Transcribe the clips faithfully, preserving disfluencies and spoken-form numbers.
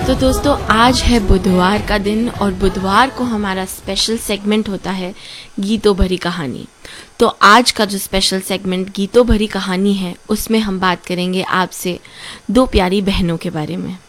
तो दोस्तों आज है बुधवार का दिन और बुधवार को हमारा स्पेशल सेगमेंट होता है गीतों भरी कहानी। तो आज का जो स्पेशल सेगमेंट गीतों भरी कहानी है उसमें हम बात करेंगे आपसे दो प्यारी बहनों के बारे में।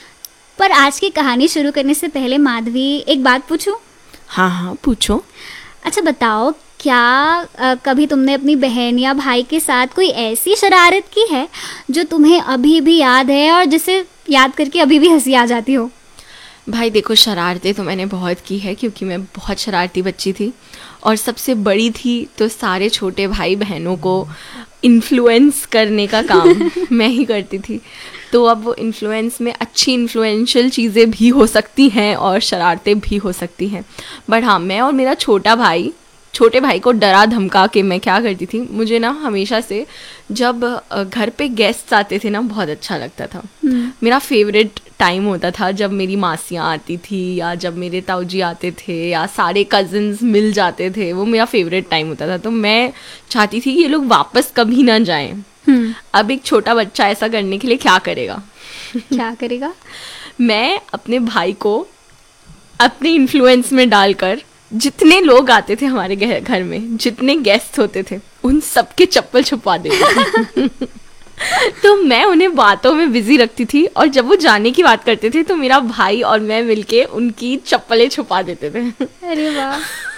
पर आज की कहानी शुरू करने से पहले माधवी एक बात पूछूं? हाँ हाँ पूछो। अच्छा बताओ, क्या आ, कभी तुमने अपनी बहन या भाई के साथ कोई ऐसी शरारत की है जो तुम्हें अभी भी याद है और जिसे याद करके अभी भी हंसी आ जाती हो? भाई देखो, शरारतें तो मैंने बहुत की है क्योंकि मैं बहुत शरारती बच्ची थी और सबसे बड़ी थी, तो सारे छोटे भाई बहनों को इन्फ्लुएंस करने का काम मैं ही करती थी। तो अब वो इन्फ्लुएंस में अच्छी इन्फ्लुएंशियल चीज़ें भी हो सकती हैं और शरारतें भी हो सकती हैं। बट हाँ, मैं और मेरा छोटा भाई छोटे भाई को डरा धमका के मैं क्या करती थी, मुझे ना हमेशा से जब घर पे गेस्ट्स आते थे ना बहुत अच्छा लगता था। मेरा फेवरेट टाइम होता था जब मेरी मासियाँ आती थी या जब मेरे ताऊजी आते थे या सारे कज़न्स मिल जाते थे, वो मेरा फेवरेट टाइम होता था। तो मैं चाहती थी कि ये लोग वापस कभी ना जाएं। अब एक छोटा बच्चा ऐसा करने के लिए क्या करेगा? क्या करेगा? मैं अपने भाई को अपने इन्फ्लुएंस में डालकर जितने लोग आते थे हमारे घर में, जितने गेस्ट होते थे, उन सबके चप्पल छुपा देते थे। तो मैं उन्हें बातों में बिजी रखती थी और जब वो जाने की बात करते थे तो मेरा भाई और मैं मिलके उनकी चप्पलें छुपा देते थे। अरे वाह!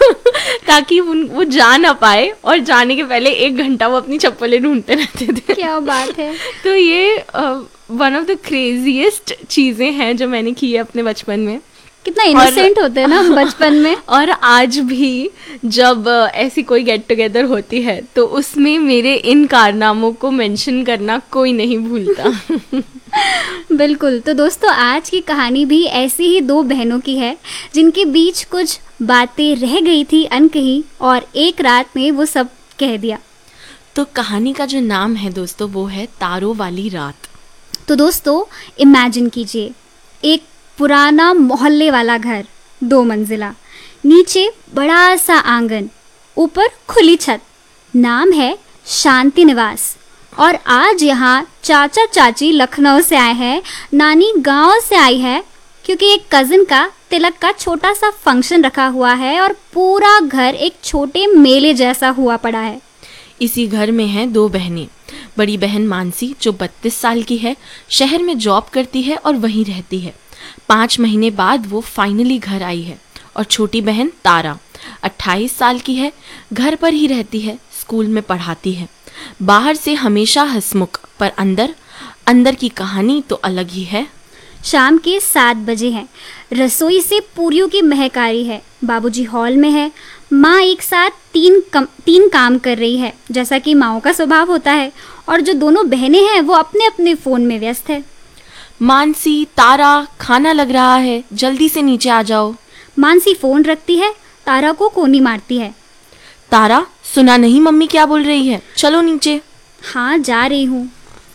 ताकि उन वो जा ना पाए और जाने के पहले एक घंटा वो अपनी चप्पलें ढूंढते रहते थे। क्या बात है! तो ये वन ऑफ द क्रेजीएस्ट चीज़ें हैं जो मैंने की है अपने बचपन में। कितना इनोसेंट होते हैं ना बचपन में। और आज भी जब ऐसी कोई गेट टुगेदर होती है तो उसमें मेरे इन कारनामों को मेंशन करना कोई नहीं भूलता। बिल्कुल। तो दोस्तों, आज की कहानी भी ऐसी ही दो बहनों की है जिनके बीच कुछ बातें रह गई थी अनकही और एक रात में वो सब कह दिया। तो कहानी का जो नाम है दोस्तों वो है तारों वाली रात। तो दोस्तों इमेजिन कीजिए, एक पुराना मोहल्ले वाला घर, दो मंजिला, नीचे बड़ा सा आंगन, ऊपर खुली छत, नाम है शांति निवास। और आज यहाँ चाचा चाची लखनऊ से आए हैं, नानी गांव से आई है क्योंकि एक कज़न का तिलक का छोटा सा फंक्शन रखा हुआ है और पूरा घर एक छोटे मेले जैसा हुआ पड़ा है। इसी घर में हैं दो बहनें। बड़ी बहन मानसी जो बत्तीस साल की है, शहर में जॉब करती है और वहीं रहती है। पाँच महीने बाद वो फाइनली घर आई है। और छोटी बहन तारा अट्ठाईस साल की है, घर पर ही रहती है, स्कूल में पढ़ाती है। बाहर से हमेशा हंसमुख, पर अंदर अंदर की कहानी तो अलग ही है। शाम के सात बजे हैं, रसोई से पूरियों की महक आ रही है। बाबूजी हॉल में है, माँ एक साथ तीन कम तीन काम कर रही है जैसा कि माँओं का स्वभाव होता है, और जो दोनों बहनें हैं वो अपने अपने फ़ोन में व्यस्त है। मानसी, तारा, खाना लग रहा है, जल्दी से नीचे आ जाओ। मानसी फ़ोन रखती है, तारा को कोनी मारती है। तारा, सुना नहीं मम्मी क्या बोल रही है? चलो नीचे। हाँ जा रही हूँ।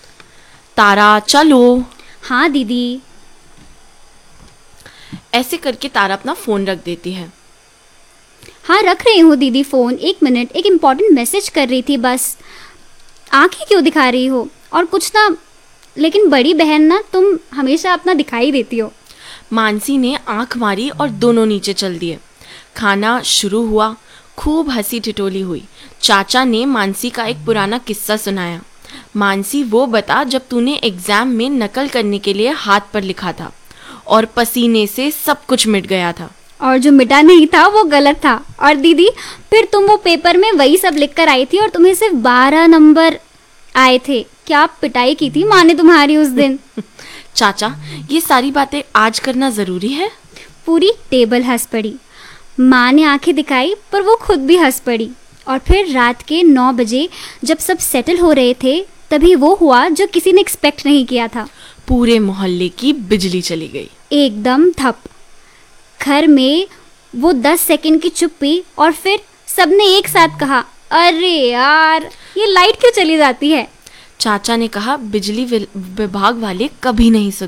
तारा चलो। हाँ दीदी। ऐसे करके तारा अपना फ़ोन रख देती है। हाँ रख रही हूँ दीदी फ़ोन, एक मिनट, एक इम्पॉर्टेंट मैसेज कर रही थी बस। आँखें क्यों दिखा रही हो? और कुछ ना, लेकिन बड़ी बहन ना, तुम हमेशा अपना दिखाई देती हो। मानसी ने आंख मारी और दोनों नीचे चल दिए। खाना शुरू हुआ, खूब हंसी ठिठोली हुई। चाचा ने मानसी का एक पुराना किस्सा सुनाया। मानसी, वो बता जब तूने एग्ज़ाम में नकल करने के लिए हाथ पर लिखा था और पसीने से सब कुछ मिट गया था। और जो मिटा नहीं था वो गलत था। और दीदी, फिर तुम वो पेपर में वही सब लिख कर आई थी और तुम्हें सिर्फ बारह नंबर आए थे। क्या पिटाई की थी माँ ने तुम्हारी उस दिन। चाचा, ये सारी बातें आज करना ज़रूरी है? पूरी टेबल हंस पड़ी। माँ ने आंखें दिखाई पर वो खुद भी हंस पड़ी। और फिर रात के नौ बजे जब सब सेटल हो रहे थे तभी वो हुआ जो किसी ने एक्सपेक्ट नहीं किया था। पूरे मोहल्ले की बिजली चली गई, एकदम थप। घर में वो दस सेकंड की चुप्पी और फिर सबने एक साथ कहा, अरे यार ये लाइट क्यों चली जाती है? चाचा ने कहा, बिजली विभाग वाले कभी नहीं